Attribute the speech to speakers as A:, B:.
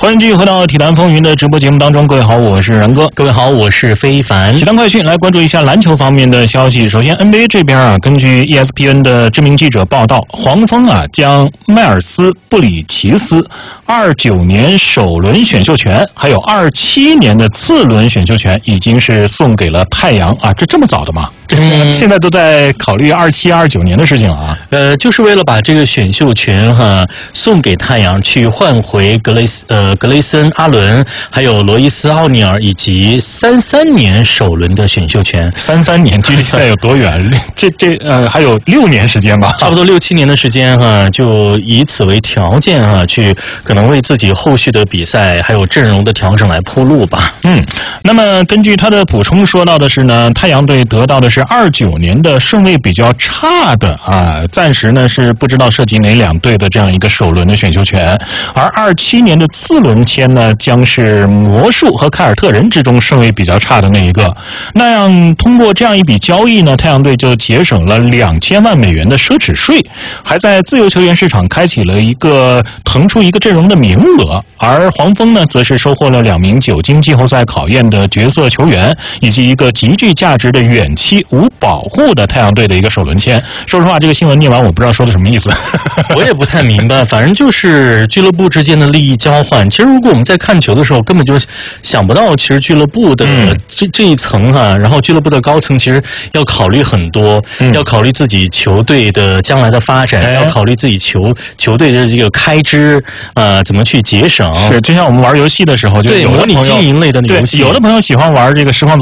A: 欢迎继续回到体坛风云的直播节目当中，各位好，我是然哥。
B: 各位好，我是非凡。
A: 体坛快讯来关注一下篮球方面的消息。首先 NBA 这边根据 ESPN 的知名记者报道，黄蜂将迈尔斯布里奇斯29年首轮选秀权还有27年的次轮选秀权已经是送给了太阳这么早的吗？现在都在考虑27、29年的事情了啊。
B: 就是为了把这个选秀权送给太阳，去换回格雷森、阿伦，还有罗伊斯、奥尼尔以及33年首轮的选秀权。
A: 33年距离现在有多远？这还有6年时间吧，
B: 差不多6、7年的时间就以此为条件去可能为自己后续的比赛还有阵容的调整来铺路吧。
A: 那么根据他的补充说到的是呢，太阳队得到的是29年的顺位比较差的暂时呢是不知道涉及哪两队的这样一个首轮的选秀权，而27年的次轮签呢将是魔术和凯尔特人之中顺位比较差的那一个。那样通过这样一笔交易呢，太阳队就节省了2000万美元的奢侈税，还在自由球员市场开启了一个腾出一个阵容的名额。而黄蜂呢则是收获了2名久经季后赛考验的角色球员，以及一个极具价值的远期无保护的太阳队的一个首轮签。说实话，这个新闻念完我不知道说的什么意思。
B: 我也不太明白，反正就是俱乐部之间的利益交换。其实如果我们在看球的时候根本就想不到，其实俱乐部的这一层然后俱乐部的高层其实要考虑很多，要考虑自己球队的将来的发展，要考虑自己球队的这个开支怎么去节省。
A: 是，就像我们玩游戏的时候，就有的
B: 模拟经营类的游戏，
A: 有的朋友喜欢玩这个实况